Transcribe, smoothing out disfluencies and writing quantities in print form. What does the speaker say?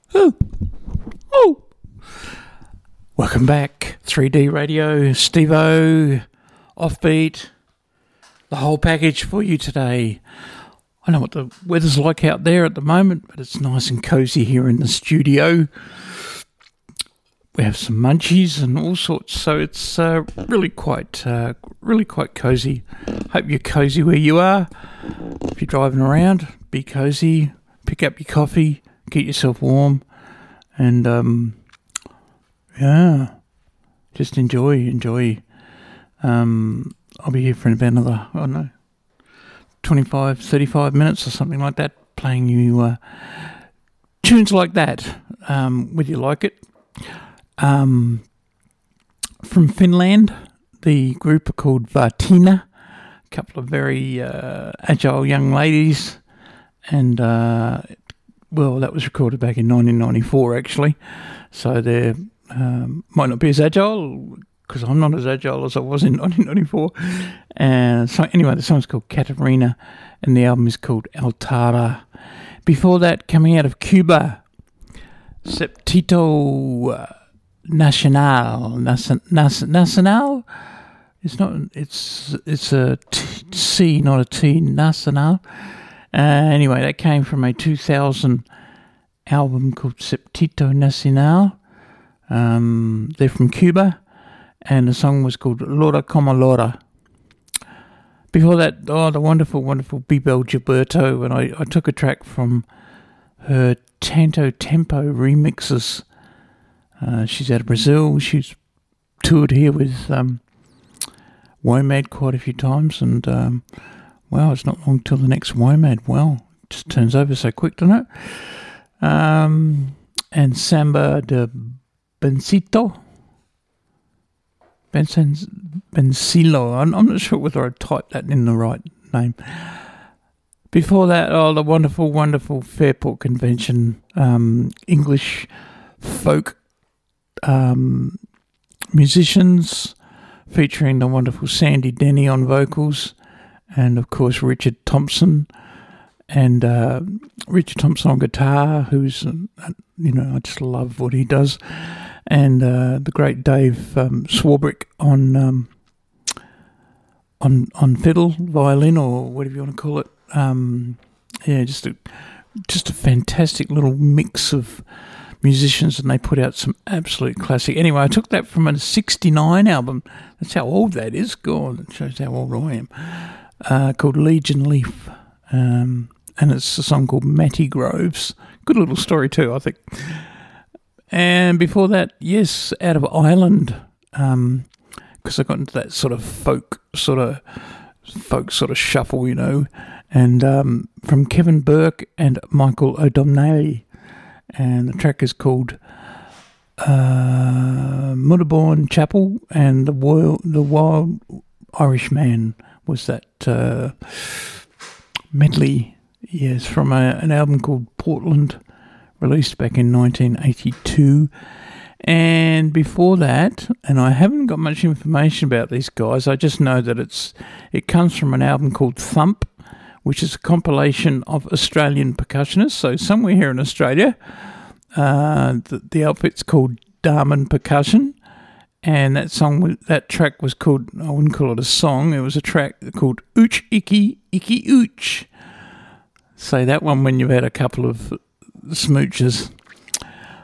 Oh. Welcome back. 3D Radio, Steve-O, Offbeat, the whole package for you today. I know what the weather's like out there at the moment, but it's nice and cozy here in the studio. We have some munchies and all sorts, so it's really quite cozy. Hope you're cozy where you are. If you're driving around, be cozy. Pick up your coffee, get yourself warm, and just enjoy. I'll be here for about another, 25, 35 minutes or something like that, playing you tunes like that, whether you like it. From Finland, the group are called Vartina, a couple of very agile young ladies, and that was recorded back in 1994 actually, so they might not be as agile, because I'm not as agile as I was in 1994. And so anyway, the song's called Katerina, and the album is called Altara. Before that, coming out of Cuba, Septito Nacional. Nacional? It's a C, not a T. Nacional. Anyway, that came from a 2000 album called Septito Nacional. They're from Cuba, and the song was called Lora Como Lora. Before that, the wonderful, wonderful Bebel Gilberto, and I took a track from her Tanto Tempo remixes. She's out of Brazil. She's toured here with WOMAD quite a few times, and it's not long till the next WOMAD. Well, it just turns over so quick, doesn't it? And Samba de Bencito. Bencilo. I'm not sure whether I typed that in the right name. Before that, the wonderful, wonderful Fairport Convention English folk musicians, featuring the wonderful Sandy Denny on vocals, and of course Richard Thompson, and Richard Thompson on guitar, who's I just love what he does, and the great Dave Swarbrick on fiddle, violin, or whatever you want to call it. Just a fantastic little mix of musicians, and they put out some absolute classic. Anyway, I took that from a 69 album. That's how old that is. God, it shows how old I am. Called Legion Leaf, and it's a song called Matty Groves. Good little story too, I think. And before that, yes, out of Ireland, because I got into that sort of folk sort of shuffle, and from Kevin Burke and Michael O'Donnell, and the track is called Mudderborn Chapel, and the Wild Irishman was that medley. Yes, from an album called Portland, released back in 1982. And before that, and I haven't got much information about these guys, I just know that it comes from an album called Thump, which is a compilation of Australian percussionists. So somewhere here in Australia, the outfit's called Darman Percussion, and that track was called, I wouldn't call it a song, it was a track called Ooch Icky Icky Ooch. Say that one when you've had a couple of smooches.